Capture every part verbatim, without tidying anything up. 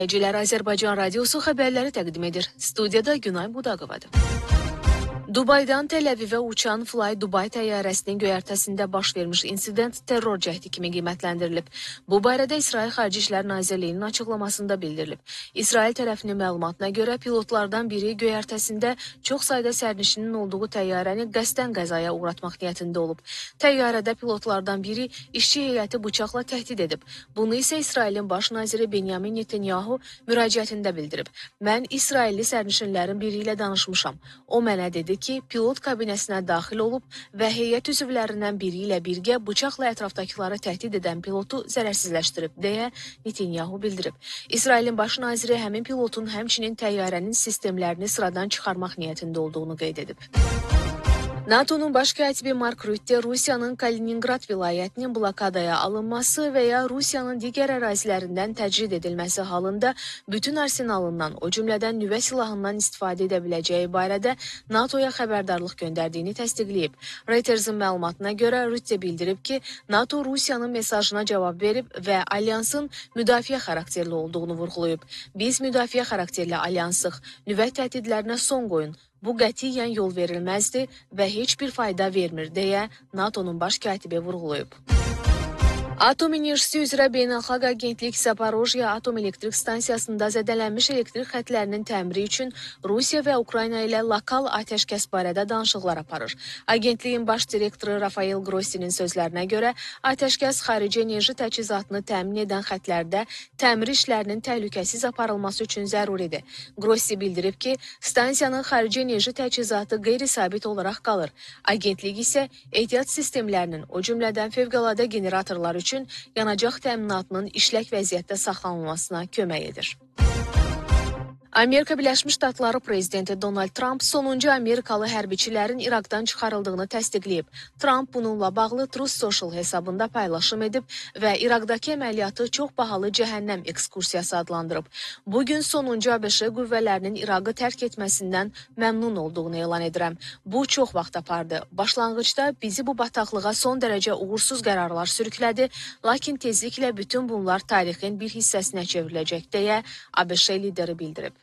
Azərbaycan Radiosu xəbərləri təqdim edir. Studiyada Günay Budaqovadır. Dubaydan Tel-Əvivə uçan Fly Dubai təyyarəsinin göyərtəsində baş vermiş insident terror cəhdi kimi qiymətləndirilib. Bu barədə İsrail Xarici İşlər Nazirliyinin açıqlamasında bildirilib. İsrail tərəfinin məlumatına görə pilotlardan biri göyərtəsində çox sayda sərnişinin olduğu təyyarəni qəsdən qəzaya uğratmaq niyyətində olub. Təyyarədə pilotlardan biri işçi heyəti bıçaqla təhdid edib. Bunu isə İsrailin baş naziri Benyamin Netanyahu müraciətində bildirib. Mən İsrailli sərnişinlərin biri ilə danışmışam. O mənə dedi ki, pilot kabinəsinə daxil olub və heyət üzvlərindən biri ilə birgə bıçaqla ətrafdakıları təhdid edən pilotu zərərsizləşdirib, deyə Netanyahu bildirib. İsrailin baş naziri həmin pilotun həmçinin təyyarənin sistemlərini sıradan çıxarmaq niyyətində olduğunu qeyd edib. NATO'nun baş katibi Mark Rutte Rusiyanın Kaliningrad vilayətinin blokadaya alınması və ya Rusiyanın digər ərazilərindən təcrid edilməsi halında bütün arsenalından, o cümlədən nüvə silahından istifadə edə biləcəyi barədə NATO'ya xəbərdarlıq göndərdiyini təsdiqləyib. Reuters'ın məlumatına görə Rutte bildirib ki, NATO Rusiyanın mesajına cavab verib və alyansın müdafiə xarakterli olduğunu vurğulayıb. Biz müdafiə xarakterli alyansıq, nüvə təhdidlərinə son qoyun. Bu qətiyyən yol verilməzdi və heç bir fayda vermir, deyə NATO'nun baş katibi vurğulayıb. Atom enerjisi üzrə Beynəlxalq Agentlik Zaporojye Atom Elektrik Stansiyasında zədələnmiş elektrik xətlərinin təmiri üçün Rusiya və Ukrayna ilə lokal atəşkəs barədə danışıqlar aparır. Agentliyin baş direktoru Rafael Grossinin sözlərinə görə, atəşkəs xarici enerji təchizatını təmin edən xətlərdə təmir işlərinin təhlükəsiz aparılması üçün zəruridir. Grossi bildirib ki, stansiyanın xarici enerji təchizatı qeyri-sabit olaraq qalır. Agentlik isə ehtiyat sistemlərinin, o cümlədən fövqəladə generatorlar üçün üçün yanacaq təminatının işlək vəziyyətdə saxlanılmasına kömək edir. Amerika Birləşmiş Ştatları prezidenti Donald Trump sonuncu Amerikalı hərbiçilərin İraqdan çıxarıldığını təsdiqləyib. Trump bununla bağlı Truth Social hesabında paylaşım edib və İraqdakı əməliyyatı çox bahalı cəhənnəm ekskursiyası adlandırıb. Bugün sonuncu ABŞ qüvvələrinin İraqı tərk etməsindən məmnun olduğunu elan edirəm. Bu çox vaxt apardı. Başlanğıcda bizi bu bataqlığa son dərəcə uğursuz qərarlar sürüklədi, lakin tezliklə bütün bunlar tarixin bir hissəsinə çevriləcək, deyə ABŞ lideri bildirib.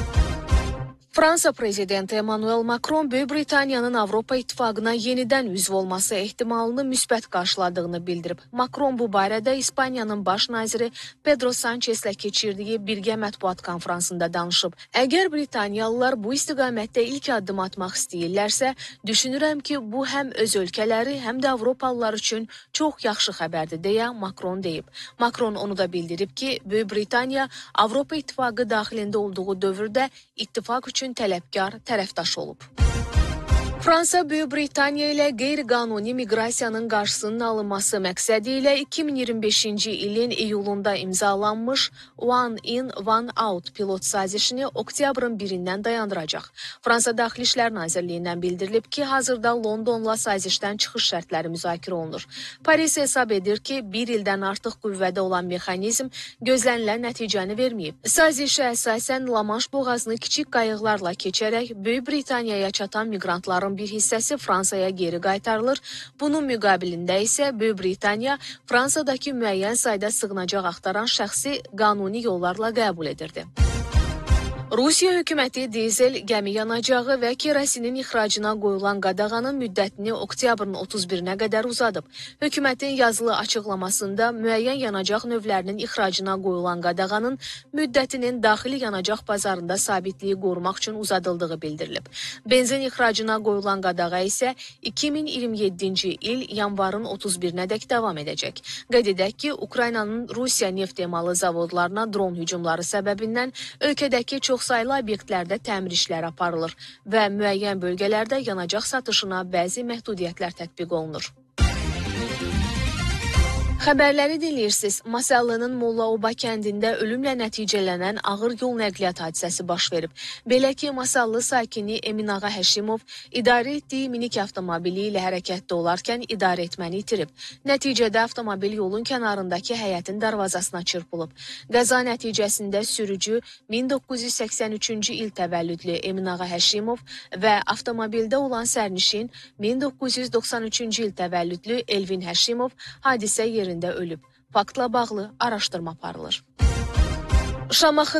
Fransa prezidenti Emmanuel Macron Böyük Britaniyanın Avropa İttifaqına yenidən üzv olması ehtimalını müsbət qarşıladığını bildirib. Macron bu barədə İspaniyanın baş naziri Pedro Sanchezlə keçirdiyi birgə mətbuat konfransında danışıb. Əgər Britaniyalılar bu istiqamətdə ilk addım atmaq istəyirlərsə, düşünürəm ki, bu həm öz ölkələri, həm də Avropalılar üçün çox yaxşı xəbərdir, deyə Macron deyib. Macron onu da bildirib ki, Böyük Britaniya Avropa İttifaqı daxilində olduğu dövrdə ittifaq üçün üçün tələbkar tərəfdaş olub. Fransa Böyük Britaniya ilə qeyri-qanuni miqrasiyanın qarşısının alınması məqsədi ilə iki min iyirmi beşinci ilin iyulunda imzalanmış One In, One Out pilot sazişini oktyabrın birindən dayandıracaq. Fransa Daxili İşlər Nazirliyindən bildirilib ki, hazırda Londonla sazişdən çıxış şərtləri müzakirə olunur. Paris hesab edir ki, bir ildən artıq qüvvədə olan mexanizm gözlənilən nəticəni verməyib. Sazişə əsasən La-Manş boğazını kiçik qayıqlarla keçərək Böyük Britaniyaya çatan miqrantların bir hissəsi Fransaya geri qaytarılır. Bunun müqabilində isə Böyük Britaniya Fransadakı müəyyən sayda sığınacaq axtaran şəxsi qanuni yollarla qəbul edirdi. Rusiya hökuməti dizel, gəmi yanacağı və kerosinin ixracına qoyulan qadağanın müddətini oktyabrın otuz birinə qədər uzadıb. Hökumətin yazılı açıqlamasında müəyyən yanacaq növlərinin ixracına qoyulan qadağanın müddətinin daxili yanacaq bazarında sabitliyi qorumaq üçün uzadıldığı bildirilib. Benzin ixracına qoyulan qadağa isə iki min iyirmi yeddinci il yanvarın otuz birinədək davam edəcək. Qeyd edək ki, Ukraynanın Rusiya neft emalı zavodlarına dron hücumları səbəbindən ölkədəki çox saylı obyektlərdə təmir işləri aparılır və müəyyən bölgələrdə yanacaq satışına bəzi məhdudiyyətlər tətbiq olunur. Xəbərləri dinləyirsiniz. Masallının Molla-Oba kəndində ölümlə nəticələnən ağır yol nəqliyyat hadisəsi baş verib. Belə ki, Masallı sakini Eminağa Həşimov idarə etdiyi minik avtomobili ilə hərəkətdə olarkən idarə etməni itirib. Nəticədə avtomobil yolun kənarındakı həyətin darvazasına çırpılıb. Qəza nəticəsində sürücü min doqquz yüz səksən üçüncü il təvəllüdlü Eminağa Həşimov və avtomobildə olan sərnişin min doqquz yüz doxsan üçüncü il təvəllüdlü Elvin Həşimov hadisə yerində ölüb. Faktla bağlı araşdırma aparılır. Şamaxı